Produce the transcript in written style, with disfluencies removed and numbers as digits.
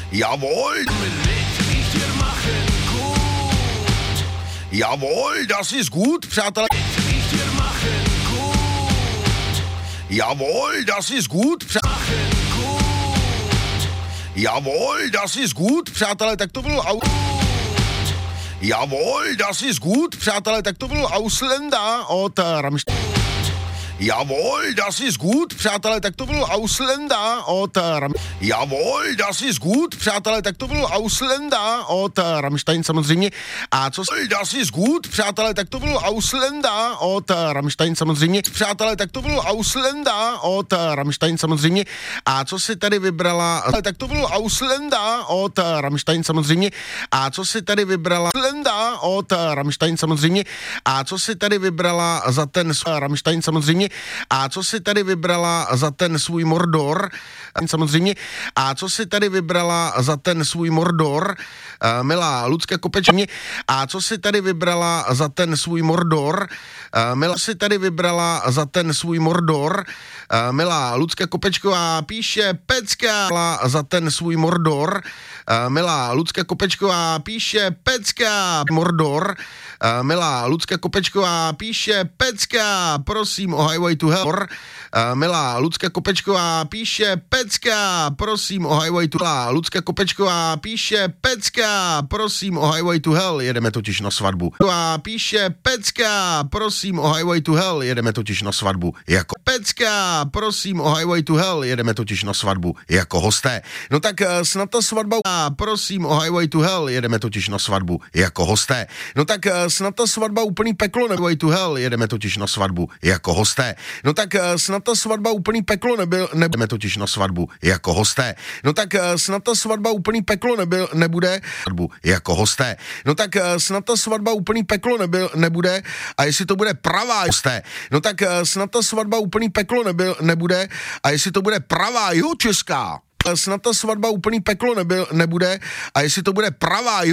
Jawohl. Riecht wir machen gut. Jawohl, das ist gut, přátelé. Riecht wir machen gut. Jawohl, das ist gut, Machen gut. Jawohl, das ist gut, přátelé, tak to byl Jawohl, das ist gut, přátelé, tak to byl Ausländer od Rammstein. Jawohl, das ist gut, přátelé, tak to byl Ausländer od Jawohl, das ist gut, přátelé, tak to byl Ausländer od Rammstein samozřejmě. A co das ist gut, přátelé, tak to byl Ausländer od Rammstein samozřejmě. Přátelé, tak to byl Ausländer od Rammstein samozřejmě. A co si tady vybrala, tak to byl Ausländer od Rammstein samozřejmě. A co si tady vybrala Ausländer od Rammstein samozřejmě. A co si tady vybrala za ten Rammstein samozřejmě. A co si tady vybrala za ten svůj Mordor, samozřejmě. A co si tady vybrala za ten svůj Mordor, milá Lucka Kopečně. A co si tady vybrala za ten svůj Mordor, milá si tady vybrala za ten svůj Mordor, milá Lucka Kopečková píše pecka za ten svůj Mordor, milá Lucka Kopečková píše pecka Mordor, milá Lucka Kopečková píše pecka, prosím o Highway to Hell. Milá Lucka Kopečková píše pecka, prosím o Highway to Hell. Lucka Kopečková píše pecka, prosím o Highway to Hell, jedeme totiž na svatbu. Píše pecka, prosím o Highway to Hell, jedeme totiž na svatbu jako pecka, prosím o Highway to Hell, jedeme totiž na svatbu jako hosté. No tak snad ta svatba, prosím o Highway to Hell, jedeme totiž na svatbu jako hosté. No tak snad ta svatba úplný peklo, Highway to Hell, jedeme totiž na svatbu jako hosté. No tak snad ta svatba úplný peklo nebudeme totiž na svatbu jako hosté. No tak snad ta svatba úplný peklo nebude jako hosté. No tak snad ta svatba úplný peklo nebude, a jestli to bude pravá hosté. No tak snad ta svatba úplný peklo nebude, a jestli to bude pravá jihočeská. Snad ta svatba úplný peklo nebude, a jestli to bude pravá